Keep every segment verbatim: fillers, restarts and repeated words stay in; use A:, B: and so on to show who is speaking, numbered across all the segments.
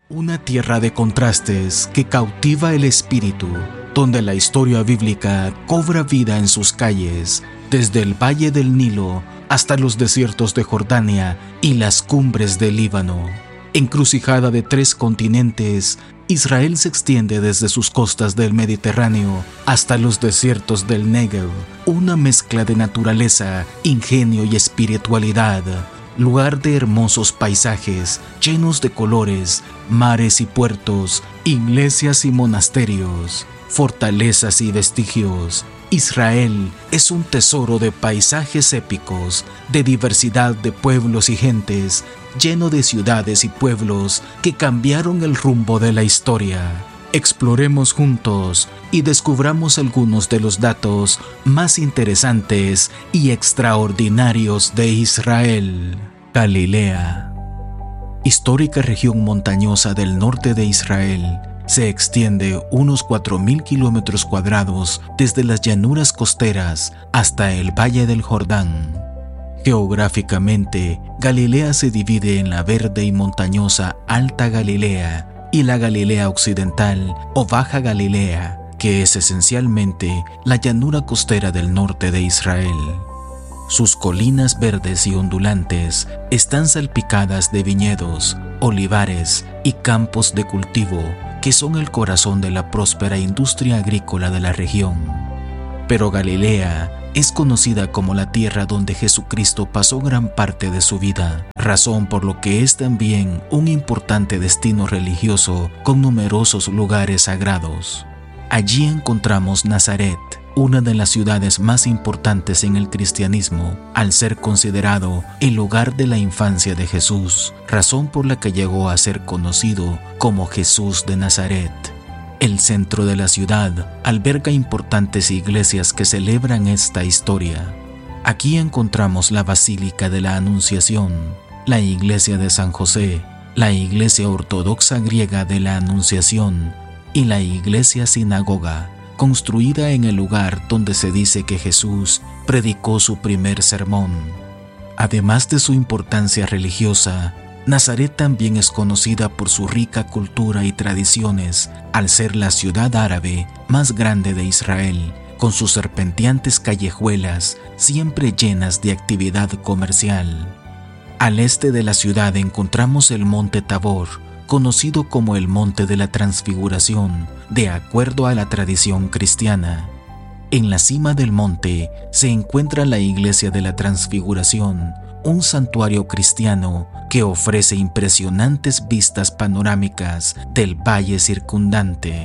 A: Una tierra de contrastes que cautiva el espíritu, donde la historia bíblica cobra vida en sus calles, desde el valle del Nilo hasta los desiertos de Jordania y las cumbres del Líbano. Encrucijada de tres continentes, Israel se extiende desde sus costas del Mediterráneo hasta los desiertos del Negev, una mezcla de naturaleza, ingenio y espiritualidad. Lugar de hermosos paisajes, llenos de colores, mares y puertos, iglesias y monasterios, fortalezas y vestigios. Israel es un tesoro de paisajes épicos, de diversidad de pueblos y gentes, lleno de ciudades y pueblos que cambiaron el rumbo de la historia. Exploremos juntos y descubramos algunos de los datos más interesantes y extraordinarios de Israel. Galilea, histórica región montañosa del norte de Israel, se extiende unos cuatro mil kilómetros cuadrados desde las llanuras costeras hasta el Valle del Jordán. Geográficamente, Galilea se divide en la verde y montañosa Alta Galilea y la Galilea Occidental o Baja Galilea, que es esencialmente la llanura costera del norte de Israel. Sus colinas verdes y ondulantes están salpicadas de viñedos, olivares y campos de cultivo que son el corazón de la próspera industria agrícola de la región. Pero Galilea es conocida como la tierra donde Jesucristo pasó gran parte de su vida, razón por lo que es también un importante destino religioso con numerosos lugares sagrados. Allí encontramos Nazaret, una de las ciudades más importantes en el cristianismo, al ser considerado el lugar de la infancia de Jesús, razón por la que llegó a ser conocido como Jesús de Nazaret. El centro de la ciudad alberga importantes iglesias que celebran esta historia. Aquí encontramos la Basílica de la Anunciación, la Iglesia de San José, la Iglesia Ortodoxa Griega de la Anunciación y la Iglesia Sinagoga, construida en el lugar donde se dice que Jesús predicó su primer sermón. Además de su importancia religiosa, Nazaret también es conocida por su rica cultura y tradiciones, al ser la ciudad árabe más grande de Israel, con sus serpenteantes callejuelas siempre llenas de actividad comercial. Al este de la ciudad encontramos el Monte Tabor, conocido como el Monte de la Transfiguración, de acuerdo a la tradición cristiana. En la cima del monte se encuentra la Iglesia de la Transfiguración, un santuario cristiano que ofrece impresionantes vistas panorámicas del valle circundante.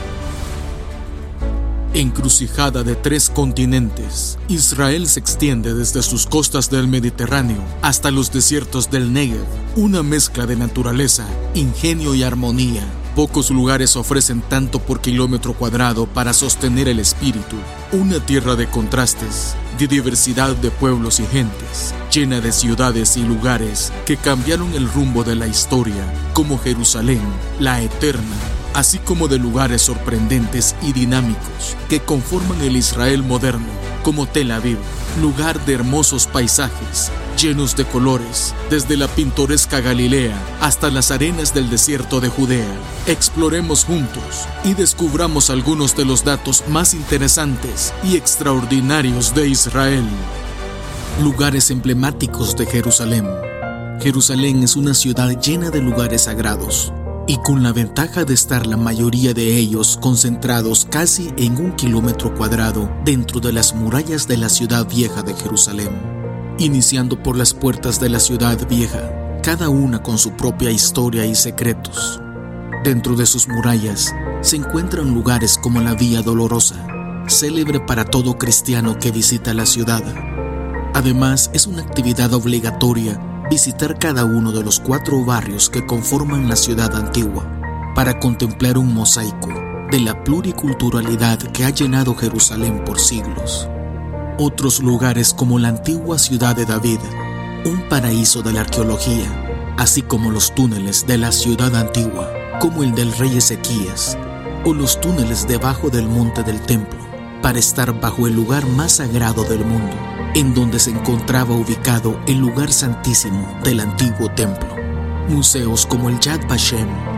A: Encrucijada de tres continentes, Israel se extiende desde sus costas del Mediterráneo hasta los desiertos del Negev, una mezcla de naturaleza, ingenio y armonía. Pocos lugares ofrecen tanto por kilómetro cuadrado para sostener el espíritu. Una tierra de contrastes, de diversidad de pueblos y gentes, llena de ciudades y lugares que cambiaron el rumbo de la historia, como Jerusalén, la eterna, así como de lugares sorprendentes y dinámicos que conforman el Israel moderno, como Tel Aviv, lugar de hermosos paisajes, llenos de colores, desde la pintoresca Galilea hasta las arenas del desierto de Judea. Exploremos juntos y descubramos algunos de los datos más interesantes y extraordinarios de Israel. Lugares emblemáticos de Jerusalén. Jerusalén es una ciudad llena de lugares sagrados, y con la ventaja de estar la mayoría de ellos concentrados casi en un kilómetro cuadrado dentro de las murallas de la ciudad vieja de Jerusalén. Iniciando por las puertas de la ciudad vieja, cada una con su propia historia y secretos. Dentro de sus murallas se encuentran lugares como la Vía Dolorosa, célebre para todo cristiano que visita la ciudad. Además, es una actividad obligatoria visitar cada uno de los cuatro barrios que conforman la ciudad antigua, para contemplar un mosaico de la pluriculturalidad que ha llenado Jerusalén por siglos. Otros lugares como la antigua ciudad de David, un paraíso de la arqueología, así como los túneles de la ciudad antigua, como el del rey Ezequías, o los túneles debajo del monte del templo, para estar bajo el lugar más sagrado del mundo, en donde se encontraba ubicado el lugar santísimo del antiguo templo. Museos como el Yad Vashem,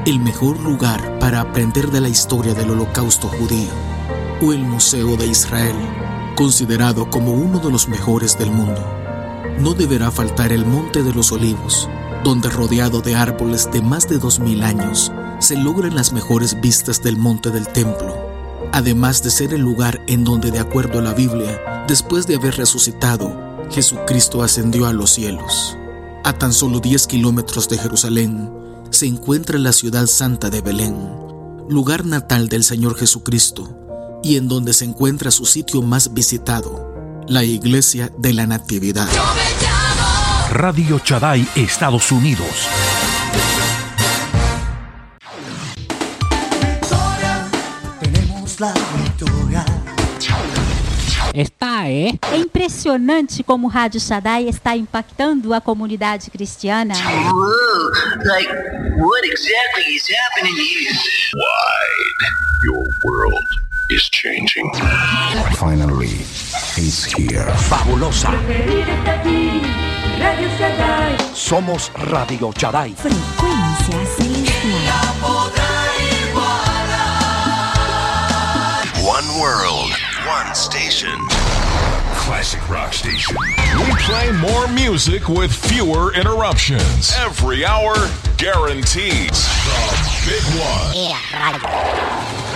B: el mejor lugar para aprender de la historia del Holocausto judío, o el Museo de Israel, considerado como uno de los mejores del mundo. No deberá faltar el Monte de los Olivos, donde rodeado de árboles de más de dos mil años, se logran las mejores vistas del monte del templo, además de ser el lugar en donde, de acuerdo a la Biblia, después de haber resucitado, Jesucristo ascendió a los cielos. A tan solo diez kilómetros de Jerusalén se encuentra la ciudad santa de Belén, lugar natal del Señor Jesucristo, y en donde se encuentra su sitio más visitado, la Iglesia de la Natividad.
C: Radio Shaddai, Estados Unidos.
D: Tenemos la victoria.
E: Está, é?
F: É impressionante como o Rádio Shaddai está impactando a comunidade cristiana.
G: Whoa, like, what exactly is happening here?
H: Wide, your world is changing.
I: Finally, he's here.
C: Fabulosa. Somos Radio Shaddai.
F: Frequência celestial.
H: One world, one station.
J: Classic rock station. We play more music with fewer interruptions. Every hour, guaranteed. The big one.
K: Yeah, radio.